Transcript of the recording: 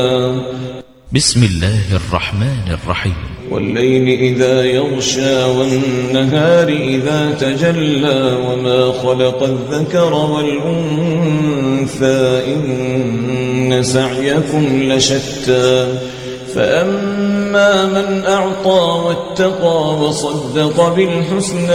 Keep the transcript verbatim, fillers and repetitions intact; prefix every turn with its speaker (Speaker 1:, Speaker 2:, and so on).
Speaker 1: بسم الله الرحمن الرحيم
Speaker 2: والليل إذا يغشى والنهار إذا تجلى وما خلق الذكر والأنثى إن سعيكم لشتى فأما من أعطى واتقى وصدق بالحسنى